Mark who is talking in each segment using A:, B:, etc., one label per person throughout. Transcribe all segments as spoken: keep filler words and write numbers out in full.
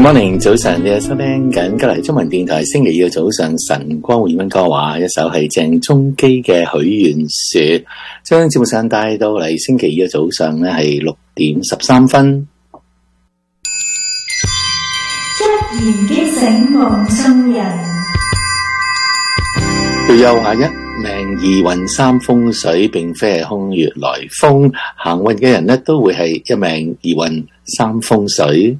A: morning， 早晨，你收聽緊吉黎中文電台星期二嘅早上晨光匯溫歌話，一首係鄭中基嘅許願樹，將節目上帶到嚟星期二嘅早上呢係六點十三分。
B: 一言驚醒夢中人，
A: 佢又話一命二運三風水，並非係空穴來風，行運嘅人呢都會係一命二運三風水。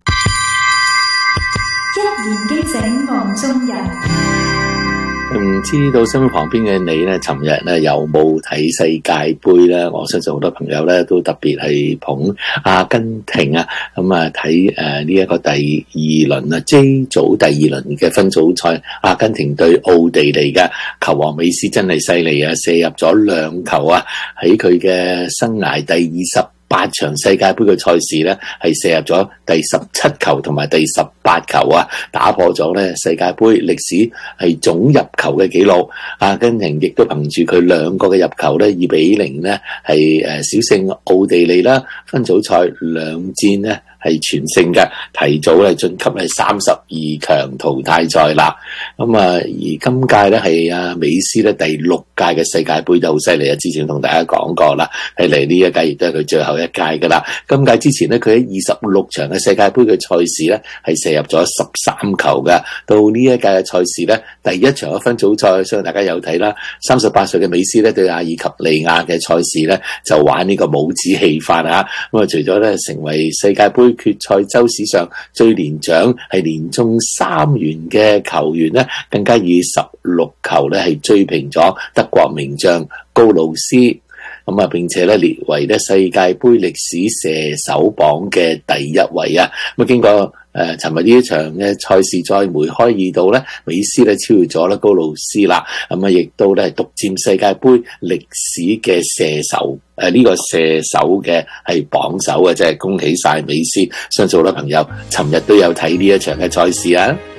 B: 一言驚醒夢中人，
A: 唔知道身旁邊嘅你呢，尋日呢有冇睇世界盃呢？我相信好多朋友呢都特別係捧阿根廷啊，咁啊睇誒呢一個第二輪啊 J 組第二輪嘅分組賽，阿根廷對奧地利嘅球王美斯真係犀利啊，射入咗兩球啊，喺佢嘅生涯第二十八場世界盃嘅賽事咧，係射入咗第十七球同埋第十八球啊，打破咗咧世界盃歷史係總入球嘅紀錄。阿根廷亦都憑住佢兩個嘅入球咧，二比零咧係誒小勝奧地利啦。分組賽兩戰咧係全勝嘅，提早咧晉級係三十二強淘汰賽啦。咁啊，而今屆咧係阿美斯咧第六屆嘅世界盃都好犀利啊！之前同大家講過啦，係嚟呢一屆亦都係佢最後一屆噶啦。今屆之前咧，佢喺二十六場嘅世界盃嘅賽事咧係射入咗十三球嘅。到呢一屆嘅賽事咧，第一場嘅分組賽，相信大家有睇啦。三十八歲嘅美斯咧對阿爾及利亞嘅賽事咧就玩呢個帽子戲法啊！咁啊，除咗咧成為世界盃決賽周史上最年長係連中三元嘅球員咧，更加以十六球咧係追平咗德國名將高魯斯，咁啊並且咧列為咧世界盃歷史射手榜嘅第一位啊！咁啊經過誒尋日呢一場嘅賽事再梅開二度咧，美斯咧超越咗咧高魯斯啦，咁啊亦都咧獨佔世界盃歷史嘅射手誒呢、這個射手嘅係榜首啊！即係恭喜晒美斯，相信好多朋友尋日都有睇呢一場嘅賽事啊！